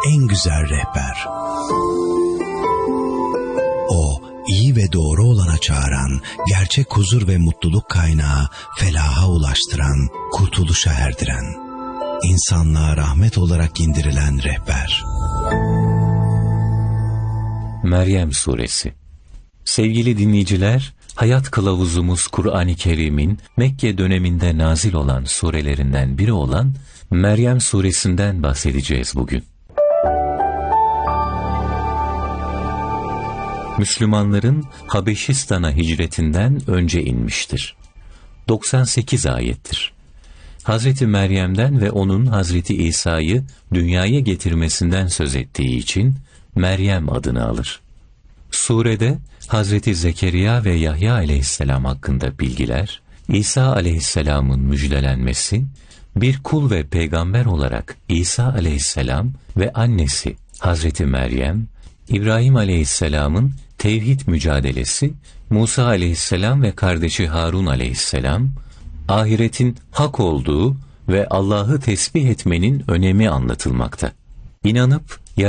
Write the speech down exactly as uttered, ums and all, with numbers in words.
en güzel rehber. O, iyi ve doğru olana çağıran, gerçek huzur ve mutluluk kaynağı, felaha ulaştıran, kurtuluşa erdiren, insanlığa rahmet olarak indirilen rehber. Meryem Suresi. Sevgili dinleyiciler, hayat kılavuzumuz Kur'an-ı Kerim'in Mekke döneminde nazil olan surelerinden biri olan Meryem Suresi'nden bahsedeceğiz bugün. Müslümanların Habeşistan'a hicretinden önce inmiştir. doksan sekiz ayettir. Hazreti Meryem'den ve onun Hazreti İsa'yı dünyaya getirmesinden söz ettiği için Meryem adını alır. Surede Hazreti Zekeriya ve Yahya aleyhisselam hakkında bilgiler, İsa aleyhisselamın müjdelenmesi, bir kul ve peygamber olarak İsa aleyhisselam ve annesi Hazreti Meryem, İbrahim aleyhisselamın tevhid mücadelesi, Musa aleyhisselam ve kardeşi Harun aleyhisselam, ahiretin hak olduğu ve Allah'ı tesbih etmenin önemi anlatılmakta. İnanıp